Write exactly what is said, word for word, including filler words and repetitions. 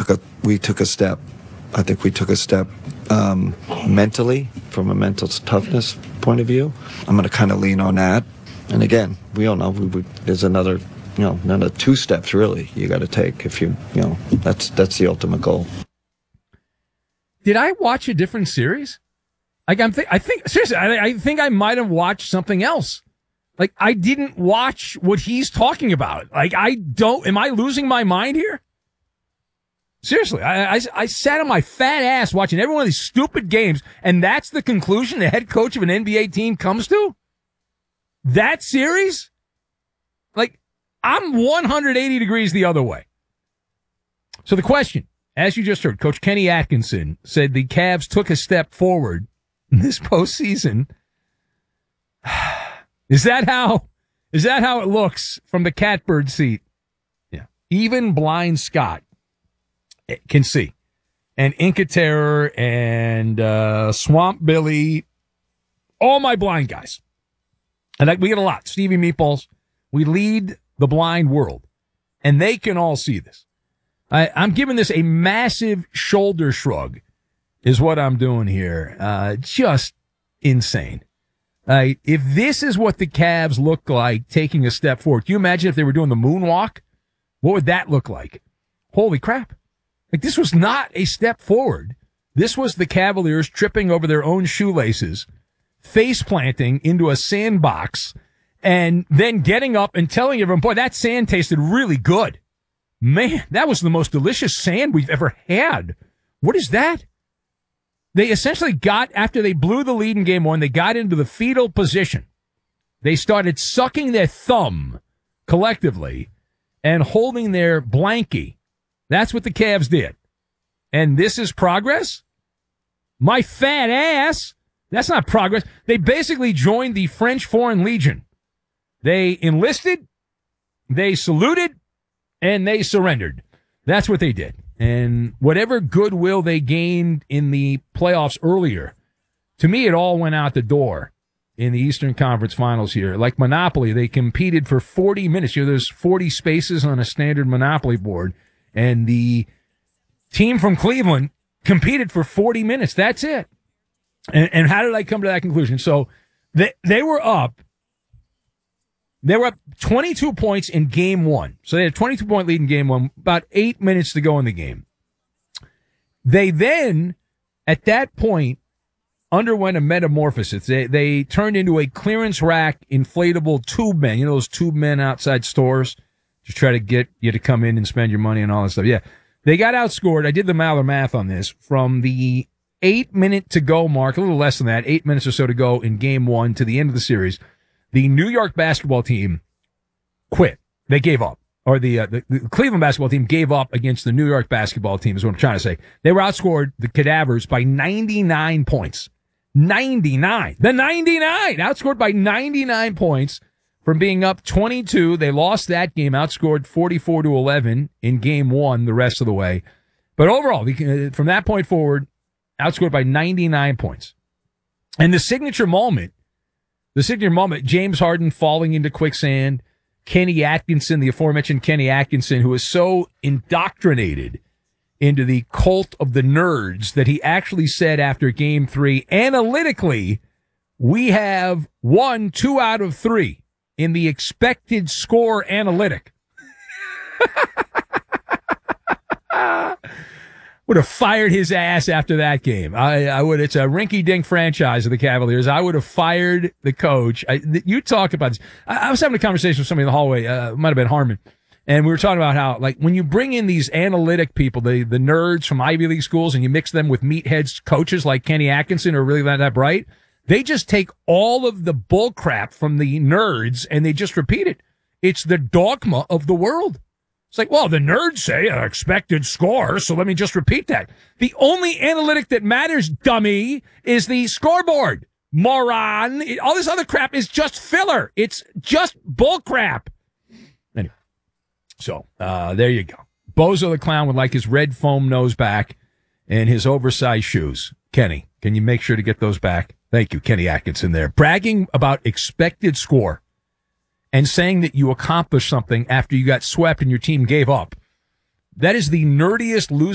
took a we took a step. I think we took a step um, mentally, from a mental toughness point of view. I'm going to kind of lean on that. And again, we all know we, we, there's another, you know, another two steps really you got to take if you, you know, that's that's the ultimate goal. Did I watch a different series? Like I'm, th- I think seriously, I, I think I might have watched something else. Like I didn't watch what he's talking about. Like I don't. Am I losing my mind here? Seriously, I, I, I sat on my fat ass watching every one of these stupid games, and that's the conclusion the head coach of an N B A team comes to? That series? Like, I'm one hundred eighty degrees the other way. So the question, as you just heard, Coach Kenny Atkinson said the Cavs took a step forward in this postseason. Is that how, is that how it looks from the catbird seat? Yeah. Even blind Scott can see. And Inca Terror and uh, Swamp Billy, all my blind guys. And like, we get a lot. Stevie Meatballs. We lead the blind world. And they can all see this. I, I'm giving this a massive shoulder shrug is what I'm doing here. Uh, just insane. Uh, if this is what the Cavs look like taking a step forward, can you imagine if they were doing the moonwalk? What would that look like? Holy crap. Like, this was not a step forward. This was the Cavaliers tripping over their own shoelaces, face planting into a sandbox, and then getting up and telling everyone, boy, that sand tasted really good. Man, that was the most delicious sand we've ever had. What is that? They essentially got, after they blew the lead in game one, they got into the fetal position. They started sucking their thumb collectively and holding their blankie. That's what the Cavs did. And this is progress? My fat ass. That's not progress. They basically joined the French Foreign Legion. They enlisted, they saluted, and they surrendered. That's what they did. And whatever goodwill they gained in the playoffs earlier, to me, it all went out the door in the Eastern Conference Finals here. Like Monopoly, they competed for forty minutes. You know, there's forty spaces on a standard Monopoly board, and the team from Cleveland competed for forty minutes. That's it. And, and how did I come to that conclusion? So they, they were up. They were up twenty-two points in game one. So they had a twenty-two point lead in game one, about eight minutes to go in the game. They then, at that point, underwent a metamorphosis. They, they turned into a clearance rack inflatable tube men. You know those tube men outside stores? Just try to get you to come in and spend your money and all that stuff. Yeah. They got outscored. I did the Maller math on this. From the eight minute to go mark, a little less than that, eight minutes or so to go in game one to the end of the series, the New York basketball team quit. They gave up. Or the, uh, the, the Cleveland basketball team gave up against the New York basketball team is what I'm trying to say. They were outscored, the Cadavers, by ninety-nine points. ninety-nine. The ninety-nine! Outscored by ninety-nine points from being up twenty-two. They lost that game, outscored forty-four to eleven in game one the rest of the way. But overall, from that point forward, outscored by ninety-nine points. And the signature moment, the signature moment, James Harden falling into quicksand, Kenny Atkinson, the aforementioned Kenny Atkinson, who is so indoctrinated into the cult of the nerds that he actually said after game three, analytically, we have won two out of three in the expected score analytic. Would have fired his ass after that game. I, I would. It's a rinky-dink franchise of the Cavaliers. I would have fired the coach. I, you talk about this. I, I was having a conversation with somebody in the hallway. Uh, it might have been Harmon. And we were talking about how, like, when you bring in these analytic people, the, the nerds from Ivy League schools, and you mix them with meatheads coaches like Kenny Atkinson who are really not that bright, they just take all of the bull crap from the nerds and they just repeat it. It's the dogma of the world. It's like, well, the nerds say an expected score, so let me just repeat that. The only analytic that matters, dummy, is the scoreboard. Moron. It, all this other crap is just filler. It's just bull crap. Anyway, so uh, there you go. Bozo the Clown would like his red foam nose back and his oversized shoes. Kenny, can you make sure to get those back? Thank you, Kenny Atkinson there. Bragging about expected score and saying that you accomplished something after you got swept and your team gave up. That is the nerdiest loser.